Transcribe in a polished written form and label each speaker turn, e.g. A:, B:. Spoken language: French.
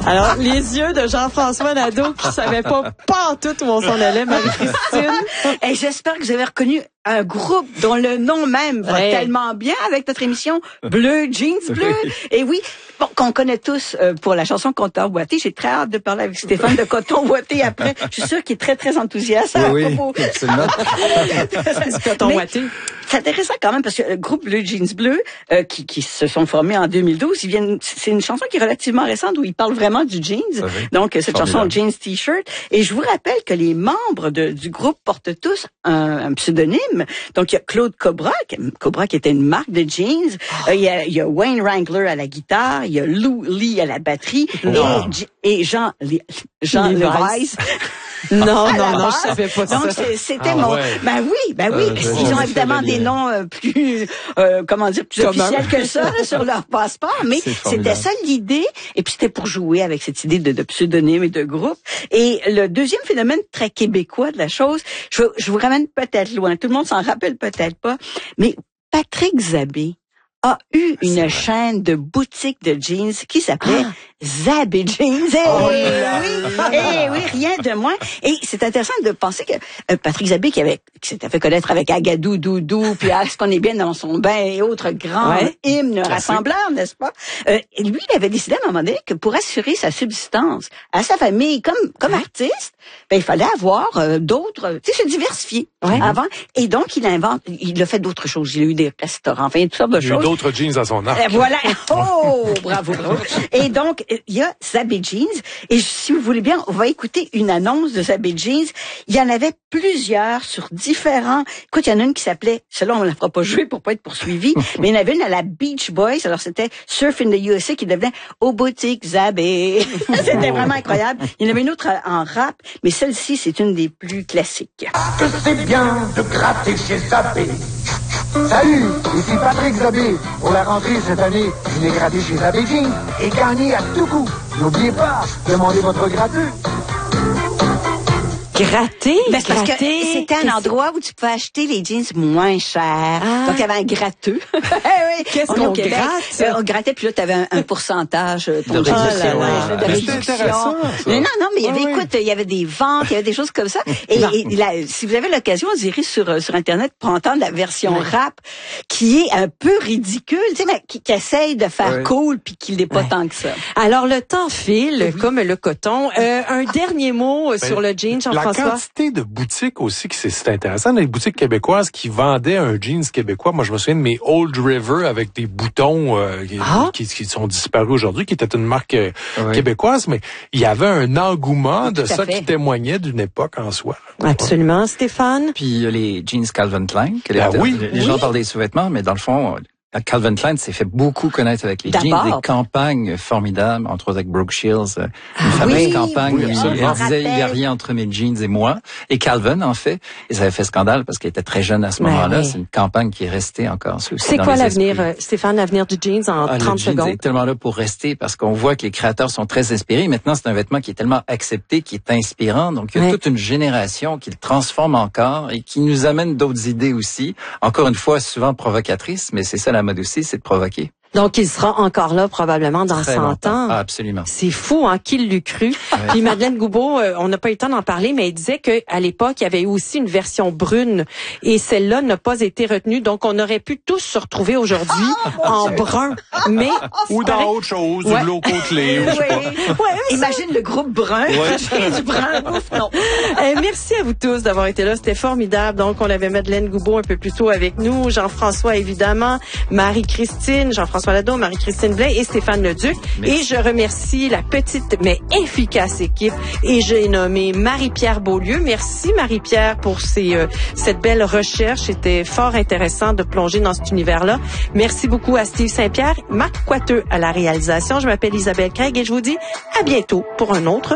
A: Alors, les yeux de Jean-François Nadeau qui savait pas en tout où on s'en allait, Marie-Christine.
B: Et j'espère que vous avez reconnu un groupe dont le nom même va tellement bien avec notre émission Bleu Jeans Bleu. Et oui, bon, qu'on connaît tous pour la chanson Coton Ouaté. J'ai très hâte de parler avec Stéphane de Coton Ouaté après. Je suis sûre qu'il est très, très enthousiaste à propos.
C: Absolument.
A: Coton Ouaté.
B: C'est intéressant quand même parce que le groupe Bleu Jeans Bleu, qui se sont formés en 2012, c'est une chanson qui est relativement récente où ils parlent vraiment du jeans. Donc, cette chanson Jeans T-shirt. Et je vous rappelle que les membres du groupe portent tous un pseudonyme. Donc, il y a Claude Cobra qui était une marque de jeans. Il y a Wayne Wrangler à la guitare. Il y a Lou Lee à la batterie. Et Jean Levi's.
A: Non, je savais pas ça.
B: Donc, c'était mon...
C: Ouais.
B: Ben oui. Ils ont évidemment des noms plus officiels que ça là, sur leur passeport, mais c'était ça l'idée. Et puis, c'était pour jouer avec cette idée de pseudonyme et de groupe. Et le deuxième phénomène très québécois de la chose, je vous ramène peut-être loin. Tout le monde s'en rappelle peut-être pas, mais Patrick Zabé a eu une chaîne de boutiques de jeans qui s'appelait Zabé Jeans. Oui, rien de moins. Et c'est intéressant de penser que Patrick Zabé, qui s'était fait connaître avec Agadou, Doudou, puis Est-ce qu'on est bien dans son bain et autres grands hymnes rassembleurs, n'est-ce pas? Lui, il avait décidé à un moment donné que pour assurer sa subsistance à sa famille comme artiste, ben, il fallait avoir d'autres, tu sais, se diversifier avant. Et donc, il a fait d'autres choses. Il a eu des restaurants, enfin, toutes sortes de choses.
D: D'autres jeans à son arc.
B: Voilà. Oh, bravo. Et donc, il y a Zabé Jeans. Et si vous voulez bien, on va écouter une annonce de Zabé Jeans. Il y en avait plusieurs sur différents... Écoute, il y en a une qui s'appelait... Celle-là, on ne la fera pas jouer pour pas être poursuivi. Mais il y en avait une à la Beach Boys. Alors, c'était Surf in the USA qui devenait Aux boutiques Zabé. C'était vraiment incroyable. Il y en avait une autre en rap. Mais celle-ci, c'est une des plus classiques.
E: Que c'est bien de gratter chez Zabé. Salut, ici Patrick Zabé. Pour la rentrée cette année, je l'ai gratté chez Zabé Jeans et gagné à tout coup. N'oubliez pas, demandez votre gratteux.
A: Gratter?
B: Parce que c'était un endroit où tu pouvais acheter les jeans moins chers. Donc, il y avait un gratteux.
A: Qu'est-ce qu'on gratte?
B: On grattait, puis là, tu avais un pourcentage de réduction.
D: Intéressant, ça.
B: Non, mais il y avait des ventes, il y avait des choses comme ça. Et si vous avez l'occasion, vous irez sur Internet pour entendre la version rap qui est un peu ridicule, tu sais, mais qui essaye de faire cool puis qui l'est pas tant que ça.
A: Alors, le temps file, comme le coton. Un dernier mot sur le jean, Jean-François.
D: La quantité de boutiques aussi, c'est intéressant, les boutiques québécoises qui vendaient un jeans québécois. Moi, je me souviens de mes Old River avec des boutons qui sont disparus aujourd'hui, qui était une marque québécoise, mais il y avait un engouement de ça qui témoignait d'une époque en soi.
A: Absolument. Stéphane?
C: Puis les jeans Calvin Klein, que les gens parlent des sous-vêtements, mais dans le fond... Calvin Klein s'est fait beaucoup connaître avec les jeans, des campagnes formidables, entre autres avec Brooke Shields, une fameuse campagne où il disait il n'y a rien entre mes jeans et moi. Et Calvin, en fait, et ça avait fait scandale parce qu'il était très jeune à ce moment-là. C'est une campagne qui est restée encore.
A: C'est quoi l'avenir, Stéphane, l'avenir du jeans en 30 secondes?
C: Le jeans est tellement là pour rester parce qu'on voit que les créateurs sont très inspirés. Maintenant, c'est un vêtement qui est tellement accepté, qui est inspirant. Donc, il y a toute une génération qui le transforme encore et qui nous amène d'autres idées aussi. Encore une fois, souvent provocatrices, mais c'est ça la mode aussi, c'est de provoquer.
A: Donc, il sera encore là probablement dans 100 ans.
C: Ah, absolument.
A: C'est fou, hein, qui l'eût cru. Puis Madeleine Goubeau, on n'a pas eu le temps d'en parler, mais elle disait qu'à l'époque, il y avait eu aussi une version brune et celle-là n'a pas été retenue. Donc, on aurait pu tous se retrouver aujourd'hui en brun. Mais
D: ou dans autre chose, du low côtelé, ou je sais pas.
B: Imagine le groupe brun. Du brun. Non.
A: Merci à vous tous d'avoir été là. C'était formidable. Donc, on avait Madeleine Goubeau un peu plus tôt avec nous, Jean-François, évidemment, Marie-Christine, Jean-François Nadeau, Marie-Christine Blais et Stéphane Leduc. Merci. Et je remercie la petite mais efficace équipe. Et j'ai nommé Marie-Pierre Beaulieu. Merci Marie-Pierre pour cette belle recherche. C'était fort intéressant de plonger dans cet univers-là. Merci beaucoup à Steve Saint-Pierre, Marc Coiteux à la réalisation. Je m'appelle Isabelle Craig et je vous dis à bientôt pour un autre